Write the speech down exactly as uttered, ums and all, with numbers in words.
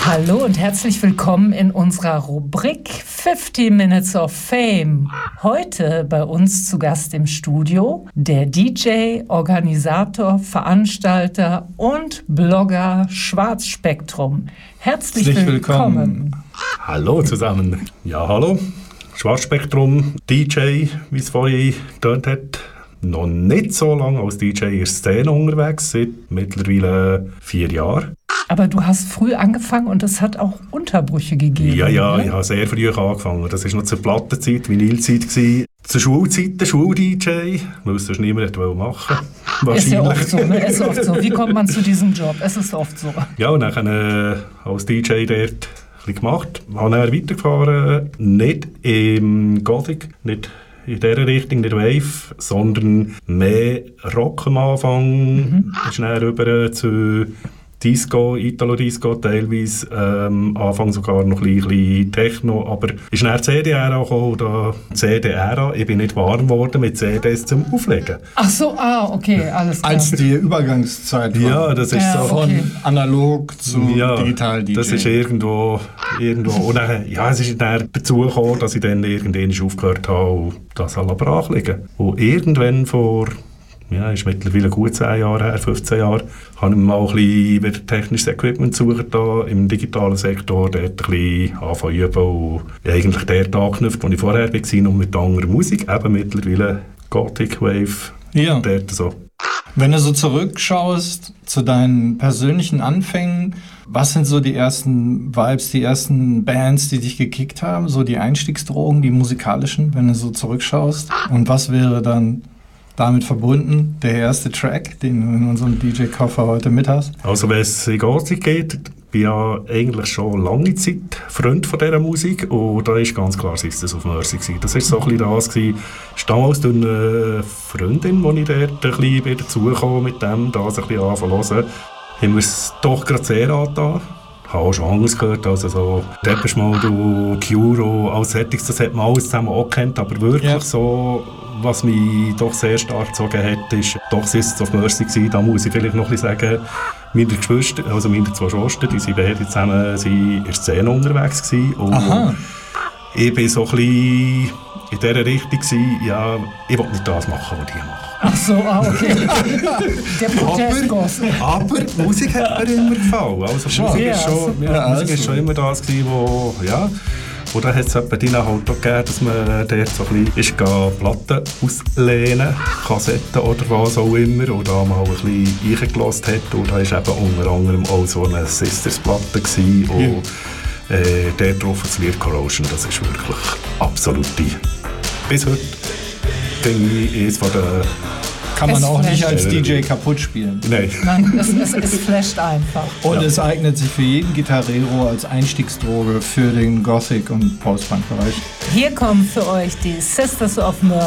Hallo und herzlich willkommen in unserer Rubrik fifty Minutes of Fame. Heute bei uns zu Gast im Studio der D J, Organisator, Veranstalter und Blogger Schwarzspektrum. Herzlich, Herzlich willkommen. willkommen. Hallo zusammen. Ja, hallo. Schwarzspektrum, D J, wie es vorhin getönt hat. Noch nicht so lange als D J in der Szene unterwegs, seit mittlerweile vier Jahren. Aber du hast früh angefangen und es hat auch Unterbrüche gegeben. Ja, ja, ne? Ich habe sehr früh angefangen. Das war noch zur Plattenzeit, Vinylzeit. Zur Schulzeit, der Schul-D J, weil es sonst niemand machen wollte. Ist ja oft so, ne? Ist oft so. Wie kommt man zu diesem Job? Es ist oft so. Ja, und dann äh, als D J dort ein gemacht. Ich habe dann weitergefahren, nicht im Gothic, nicht in dieser Richtung, nicht Wave, sondern mehr Rock am Anfang. Mhm. Ist dann rüber zu Disco, Italo-Disco teilweise, ähm, Anfang sogar noch ein bisschen Techno, aber ist dann die C D-Ära gekommen, oder C D-Ära, ich bin nicht warm geworden mit C Ds zum Auflegen. Ach so, ah, okay, alles klar. Als die Übergangszeit war. Ja, das ist ja, so. Okay. Von analog zu ja, digital-D J. Das ist irgendwo, irgendwo und dann, ja, es ist dann dazu gekommen, dass ich dann irgendwann aufgehört habe und das alle brach liegen. Und irgendwann vor ja, ist mittlerweile gut zehn Jahre her, fünfzehn Jahre, habe ich mal ein bisschen wieder technisches Equipment gesucht da, im digitalen Sektor, dort ein bisschen anfangen üben und eigentlich dort angeknüpft, wo ich vorher war, nur mit anderer Musik, eben mittlerweile Gothic Wave, ja. Dort so. Wenn du so zurückschaust zu deinen persönlichen Anfängen, was sind so die ersten Vibes, die ersten Bands, die dich gekickt haben, so die Einstiegsdrogen, die musikalischen, wenn du so zurückschaust? Und was wäre dann damit verbunden, der erste Track, den du in unserem D J-Koffer heute mit hast? Also wenn es in Gothic geht, bin ich ja eigentlich schon lange Zeit Freund von dieser Musik und da ist ganz klar Sisters of Mercy gewesen. Das war so ein bisschen das gewesen. Das war damals durch eine Freundin, die ich dort ein bisschen wieder dazugekommen mit dem, das ein bisschen anfangen zu hören, haben wir es doch gerade sehr angetan. Ich habe auch schon anderes gehört, also so Depeche Mode, Cure, alles Settings, das hat man alles zusammen auch gekannt, aber wirklich ja. so, was mich doch sehr stark gezogen hat, ist doch Sisters of Mercy gewesen. Da muss ich vielleicht noch ein bisschen sagen, meine Geschwister, also meine zwei Schwestern, die sind beide zusammen sind in der Szene unterwegs gewesen. Und Aha. Ich war so ein bisschen in dieser Richtung gewesen, ja, ich will nicht das machen, was die machen. Ach so, ah, okay. Der Protestgoss. Aber, aber die Musik hat mir immer gefallen. Also die Musik, ja, ist, schon, ja, ja, Musik ist schon immer das gewesen, wo, ja, und dann hat es bei denen halt auch gegeben, dass man dort so ein bisschen ist, Platten auslehnen, Kassetten oder was auch immer, oder mal ein bisschen eingelassen hat. Und da war eben unter anderem auch so eine Sisters-Platte gewesen. Und ja. äh, der drauf das Lied Corrosion, das ist wirklich absolute. Bis heute bin ich eines von den... Kann man es auch nicht als flasht. D J kaputt spielen. Nein. Nein, es, es, es flasht einfach. Und Ja. es eignet sich für jeden Gitarrero als Einstiegsdroge für den Gothic- und Post-Punk-Bereich. Hier kommen für euch die Sisters of Mercy.